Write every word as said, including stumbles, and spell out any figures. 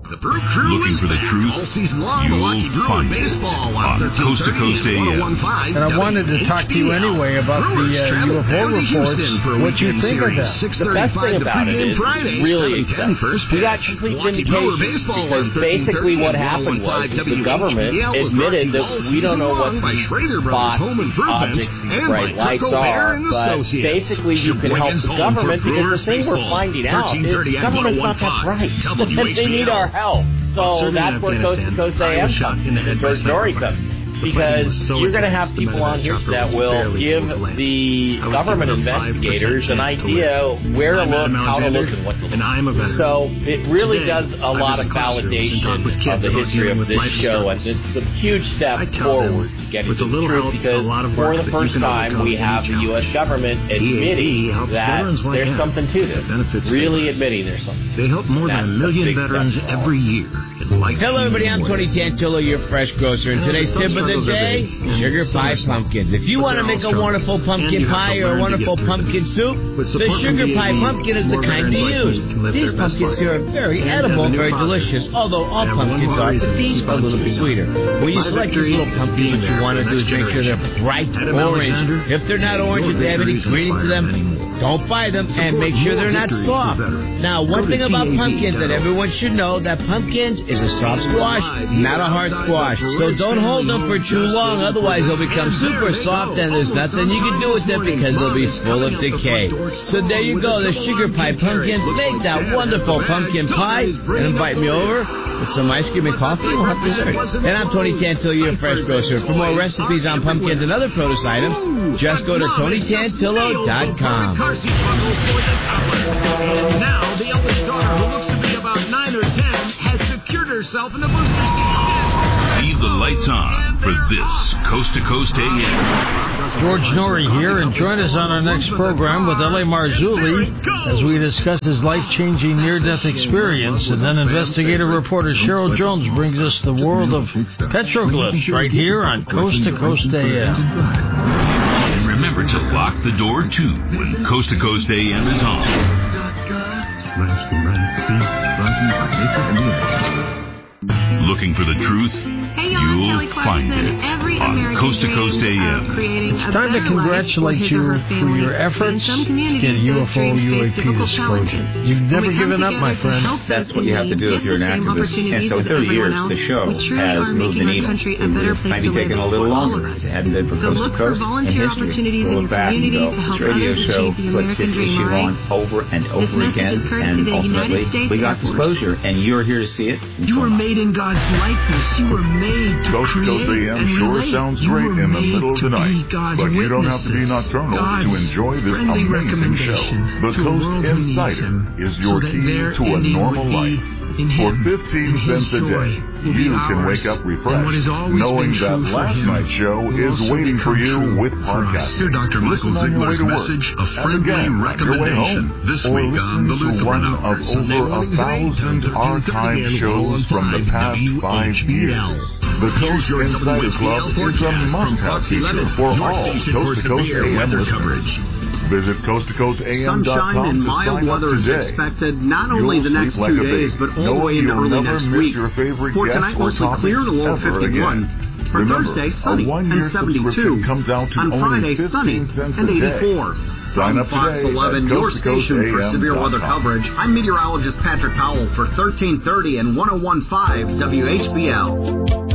The Brew Crew Looking for the truth? all season long. Milwaukee You'll Brewer find it baseball on Coast to Coast A M. And I wanted to talk to you anyway about the uh, U F O reports, what you think of them. The best thing about it is it's really exciting. We got complete vindication because basically what happened was is the government admitted that we don't know what these spots, these objects, these bright lights are, but basically you can help the government because the thing we're finding out is the government's not that bright. They need our help. So that's where Coast to Coast A M comes in, and where Dory comes in. Because you're going to have people on here that will give the government investigators an idea where to look, how to look, and what to look. So it really does a lot of validation of the history of this show, and it's a huge step forward to getting to the truth, because for the first time we have the U S government admitting that there's something to this, really admitting there's something. They help more than a million veterans every year. Hello, everybody. I'm Tony Tantillo, your fresh grocer, and today's tip of the day, sugar pie pumpkins. If you want to make a wonderful pumpkin pie or a wonderful pumpkin soup, the sugar pie pumpkin is the kind to use. These pumpkins here are very edible and very delicious, although all pumpkins are, but these are a little bit sweeter. When you select these little pumpkins, what you want to do is make sure they're bright orange. If they're not orange, if they have any green to them, don't buy them, and make sure they're not soft. Now, one thing about pumpkins that everyone should know, that pumpkins is a soft squash, not a hard squash. So don't hold them for too long, otherwise they'll become super soft and there's nothing you can do with them because they'll be full of decay. So there you go, the sugar pie pumpkins. Make that wonderful pumpkin pie and invite me over with some ice cream and coffee and we'll have dessert. And I'm Tony Tantillo, your fresh grocer. For more recipes on pumpkins and other produce items, just go to Tony Tantillo dot com. Now, the eldest daughter, who looks to be about nine or ten, has secured herself in the booster seat. Leave the lights on for this Coast to Coast A M. George Norrie here, and join us on our next program with L A. Marzulli as we discuss his life-changing near-death experience, and then investigative reporter Cheryl Jones brings us the world of petroglyphs right here on Coast to Coast A M. Remember to lock the door, too, when Coast to Coast A M is on. Looking for the truth? Hey, y'all, You'll find it on Coast to Coast A M. It's time to congratulate you for your efforts to get U F O U A P disclosure. You've never given up, my friend. That's what you have to do if you're an activist. And so thirty years, the show has moved the needle. It might be taking a little longer. It hadn't been for Coast to Coast and history. We'll look back and go, this radio show put this issue on over and over again, and ultimately we got disclosure, and you're here to see it. You were made in God's likeness. You were made to Coast to Coast A M sure sounds great in the middle of the night, but you don't have to be nocturnal God's to enjoy this amazing show. The Coast Insider is your key to a normal life. For fifteen cents a day, you can wake up refreshed, knowing that last night's show is waiting for you with podcasting. Hear Doctor Michael Ziegler's message, a friendly recommendation. This week on the Lutheran Hour. One of over a thousand archive shows from the past five years. The Coast Insider Club is a must-have feature for all Coast to Coast A M listeners. Visit coast to coast A M dot com Sunshine and mild weather is expected not only the next two days, but all the way into early next week. For tonight, mostly clear to low fifty-one. For Thursday, sunny and seventy-two. On Friday, sunny and eighty-four. Sign up Fox today eleven, your station for severe weather coverage. I'm meteorologist Patrick Powell for thirteen thirty and one oh one point five W H B L.